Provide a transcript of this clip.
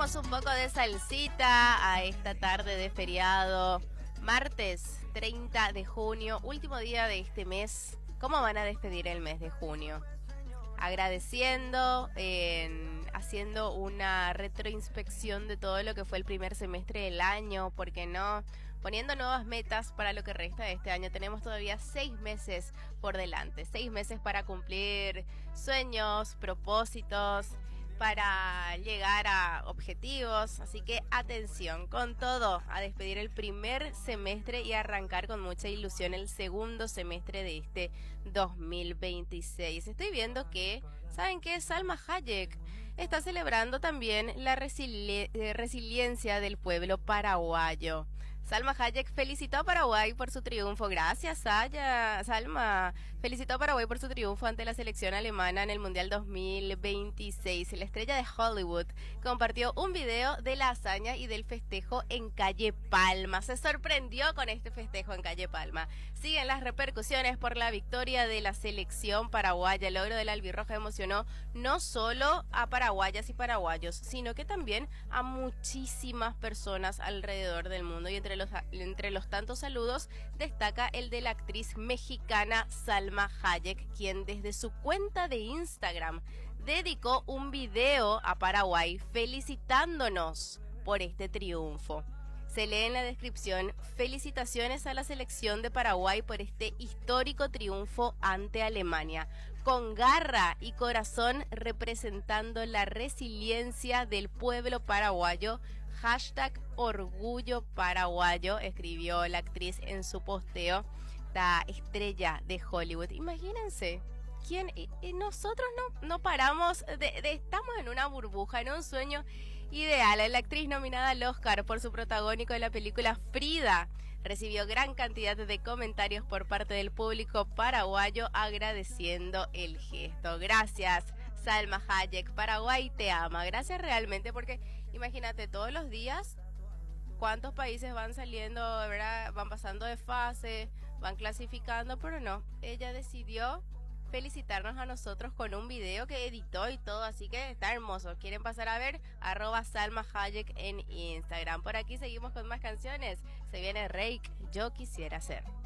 Ponemos un poco de salsita a esta tarde de feriado. Martes 30 de junio, último día de este mes. ¿Cómo van a despedir el mes de junio? Agradeciendo, haciendo una retroinspección de todo lo que fue el primer semestre del año, ¿por qué no? Poniendo nuevas metas para lo que resta de este año. Tenemos todavía 6 meses por delante, 6 meses para cumplir sueños, propósitos, para llegar a objetivos, así que atención con todo a despedir el primer semestre y arrancar con mucha ilusión el segundo semestre de este 2026. Estoy viendo que, ¿saben qué? Salma Hayek está celebrando también la resiliencia del pueblo paraguayo. Salma Hayek felicitó a Paraguay por su triunfo. Gracias, Salma. Felicitó a Paraguay por su triunfo ante la selección alemana en el Mundial 2026. La estrella de Hollywood compartió un video de la hazaña y del festejo en Calle Palma. Se sorprendió con este festejo en Calle Palma. Siguen las repercusiones por la victoria de la selección paraguaya. El logro del albirroja emocionó no solo a paraguayas y paraguayos, sino que también a muchísimas personas alrededor del mundo. Y entre los tantos saludos destaca el de la actriz mexicana Salma Hayek, quien desde su cuenta de Instagram dedicó un video a Paraguay felicitándonos por este triunfo. Se lee en la descripción: felicitaciones a la selección de Paraguay por este histórico triunfo ante Alemania, con garra y corazón representando la resiliencia del pueblo paraguayo. #orgullo paraguayo, escribió la actriz en su posteo, la estrella de Hollywood. Imagínense, nosotros no paramos, estamos en una burbuja, en un sueño ideal. La actriz nominada al Oscar por su protagónico de la película Frida recibió gran cantidad de comentarios por parte del público paraguayo agradeciendo el gesto. Gracias, Salma Hayek. Paraguay te ama. Gracias realmente, porque imagínate, todos los días cuántos países van saliendo, ¿verdad? Van pasando de fase, van clasificando, pero no, ella decidió felicitarnos a nosotros con un video que editó y todo, así que está hermoso. ¿Quieren pasar a ver? @Salma Hayek en Instagram. Por aquí seguimos con más canciones. Se viene Rake, Yo Quisiera Ser.